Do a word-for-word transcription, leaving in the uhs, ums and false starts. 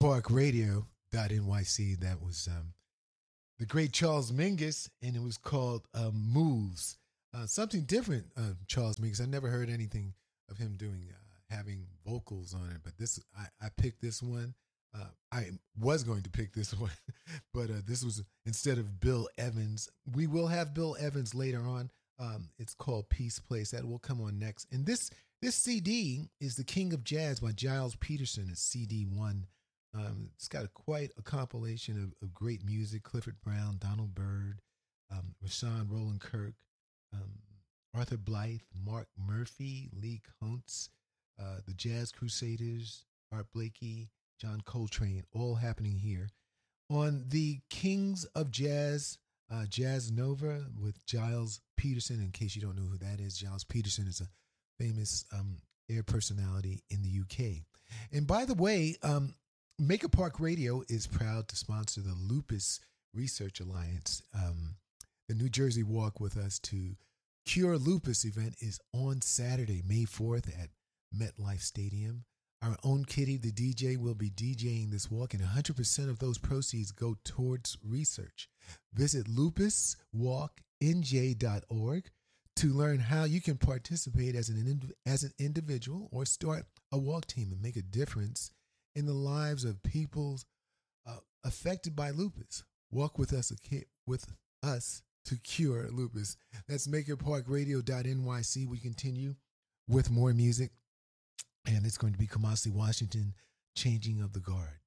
Park Radio dot N Y C. That was um, the great Charles Mingus, and it was called uh, Moves. Uh, something different, uh, Charles Mingus. I never heard anything of him doing uh, having vocals on it, but this I, I picked this one. Uh, I was going to pick this one, but uh, this was instead of Bill Evans. We will have Bill Evans later on. Um, it's called Peace Place. That will come on next. And this this C D is The King of Jazz by Giles Peterson. It's C D one. Um, it's got a, quite a compilation of, of great music. Clifford Brown, Donald Byrd, um, Rashawn Roland Kirk, um, Arthur Blythe, Mark Murphy, Lee Kuntz, uh, the Jazz Crusaders, Art Blakey, John Coltrane, all happening here on the Kings of Jazz, uh, Jazz Nova with Giles Peterson. In case you don't know who that is, Giles Peterson is a famous um, air personality in the U K. And by the way, um, Maker Park Radio is proud to sponsor the Lupus Research Alliance. Um, the New Jersey Walk with Us to Cure Lupus event is on Saturday, May fourth at MetLife Stadium. Our own Kitty, the D J, will be DJing this walk, and one hundred percent of those proceeds go towards research. Visit lupus walk n j dot org to learn how you can participate as an as an individual or start a walk team and make a difference in the lives of people uh, affected by lupus. Walk with us with us to cure lupus. That's maker park radio dot N Y C. We continue with more music. And it's going to be Kamasi Washington, Changing of the Guard.